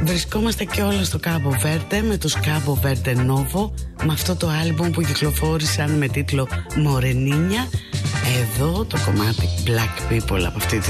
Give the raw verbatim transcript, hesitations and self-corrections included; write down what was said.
Βρισκόμαστε και όλα στο Κάμπο Βέρτε με τους Κάμπο Βέρτε Νόβο, με αυτό το άλμπουμ που κυκλοφόρησαν με τίτλο Μορενίνια. Εδώ το κομμάτι Black People από αυτή τη